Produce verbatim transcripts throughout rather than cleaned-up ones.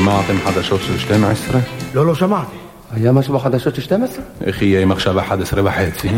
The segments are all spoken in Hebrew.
שמעתם חדשות של שתים עשרה? לא, לא שמעתי. היה משהו בחדשות של שתים עשרה? איך יהיה אם עכשיו אחת עשרה וחצי?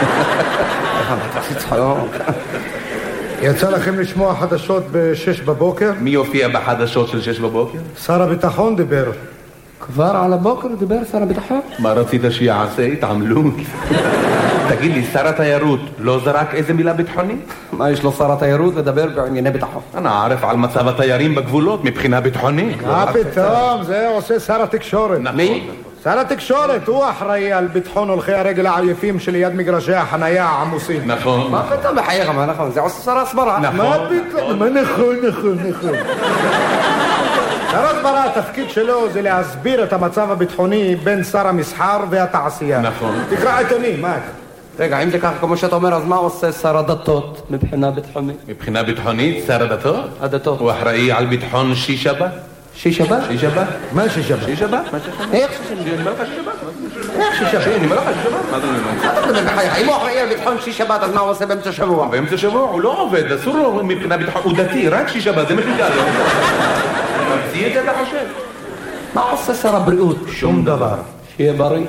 יצא לכם לשמוע חדשות בשש בבוקר? מי יופיע בחדשות של שש בבוקר? שר הביטחון דיבר. כבר על הבוקר דיבר שר הביטחון? מה רצית שיעשה? התעמלות. תגיד לי, שר התיירות לא זרק איזה מילה ביטחונית? מה יש לו שר התיירות לדבר בענייני ביטחון? אני ערף על מצב התיירים בגבולות מבחינה ביטחונית. מה פתאום? זה עושה שר התקשורת. מי? שר התקשורת, הוא אחראי על ביטחון הולכי הרגל העייפים שליד מגרשי החנייה העמוסים. נכון. מה פתאום בחייך, מה נכון? זה עושה שר הסברה. מה פתאום? מה נכון, נכון, נכון. שר הסברה, התפקיד שלו זה להסביר את המצב הביטחוני בין שר המסחר והתעשייה. נכון. תקרא עיתונים, מה? רגע, אם זה ככה כמו שאתה אומר, אז מה עושה שר הדתות מבחינה ביטחונית? מבחינה ביטחונית, שר הדתות? הדתות. הוא אחראי על ביטחון שיש שבת? שיש שבת? שיש שבת? מה שיש שבת? שיש שבת? איך שיש שבת? אני אומר לך שיש שבת. איך שיש שבת? אני אומר לך שיש שבת. מה אתה אומר? אם הוא אחראי על ביטחון שיש שבת, אז מה הוא עושה באמצע שבוע? באמצע שבוע הוא לא עובד, אסור לו מבחינה ביטחון, הוא דתי, רק שיש שבת, זה מחיקה לו. ממציא את זה אתה חושב? מה עושה שר הבריאות? שום דבר. שיהיה בריא.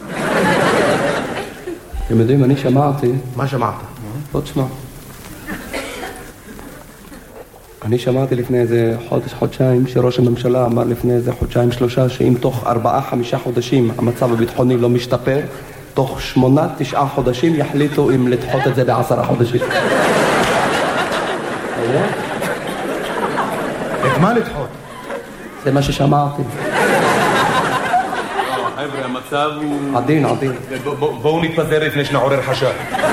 אתם יודעים, אני שמעתי... מה שמעת? בוא תשמע. אני שמעתי לפני איזה חודש, חודשיים, שראש הממשלה אמר לפני איזה חודשיים, שלושה, שאם תוך ארבעה, חמישה חודשים המצב הביטחוני לא משתפר, תוך שמונה, תשעה חודשים יחליטו אם לדחות את זה בעשרה חודשים. את מה לדחות? זה מה ששמעתי. חבר'ה, המצב הוא... עדין, עדין. בואו נתפזר לפני שנעורר חשד.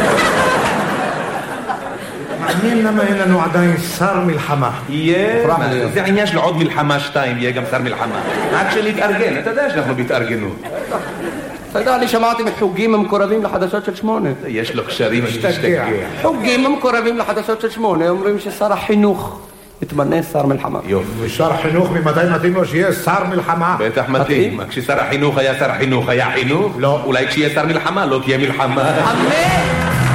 מעניין למה אין לנו עדיין שר מלחמה. יהיה... זה עניין של עוד מלחמה שתיים, יהיה גם שר מלחמה. רק שנתארגן, אתה יודע שאנחנו בהתארגנות. אתה יודע, אני שמעתי מחוגים המקורבים לחדשות של שמונה. יש לו קשרים, משתגע. חוגים המקורבים לחדשות של שמונה, אומרים ששר החינוך מתמנה שר מלחמה. יופי. ושר חינוך ממתי מתאים לו שיהיה שר מלחמה? בטח מתאים. כששר החינוך היה שר החינוך, היה חינוך? לא. אולי כשיהיה שר מלחמה, לא תהיה מלחמה. אמן!